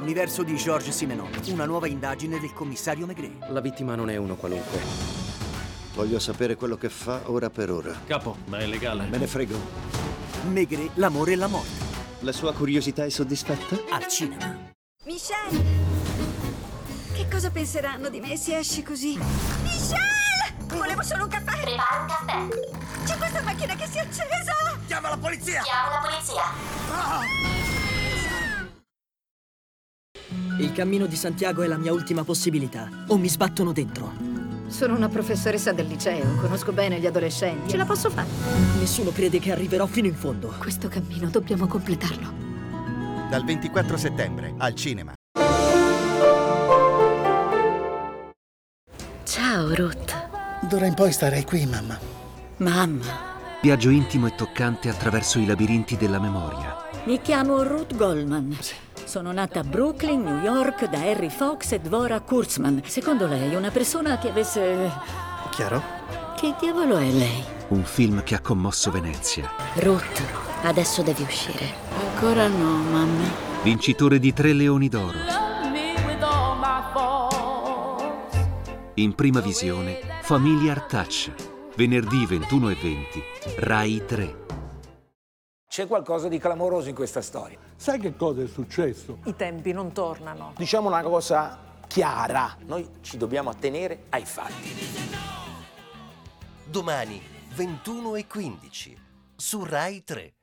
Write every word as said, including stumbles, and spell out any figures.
L'universo di Georges Simenon. Una nuova indagine del commissario Maigret. La vittima non è uno qualunque. Voglio sapere quello che fa ora per ora. Capo, ma è legale. Me ne frego. Maigret, l'amore e la morte. La sua curiosità è soddisfatta? Al cinema. Michelle! Che cosa penseranno di me se esci così? Michelle! Volevo solo un caffè! Prepara un caffè. C'è questa macchina che si è accesa! Chiama la polizia! Chiamo la polizia. Il cammino di Santiago è la mia ultima possibilità. O mi sbattono dentro. Sono una professoressa del liceo, conosco bene gli adolescenti. Ce la posso fare. Nessuno crede che arriverò fino in fondo. Questo cammino dobbiamo completarlo. Dal ventiquattro settembre, al cinema. Ciao, Ruth. D'ora in poi starei qui, mamma. Mamma. Viaggio intimo e toccante attraverso i labirinti della memoria. Mi chiamo Ruth Goldman. Sono nata a Brooklyn, New York, da Harry Fox e Dvora Kurtzman. Secondo lei, una persona che avesse... Chiaro? Che diavolo è lei? Un film che ha commosso Venezia. Ruth, adesso devi uscire. Ancora no, mamma. Vincitore di tre Leoni d'Oro. In prima visione, Familiar Touch. Venerdì ventuno e venti, Rai tre. C'è qualcosa di clamoroso in questa storia. Sai che cosa è successo? I tempi non tornano. Diciamo una cosa chiara. Noi ci dobbiamo attenere ai fatti. Domani, ventuno e quindici, su Rai tre.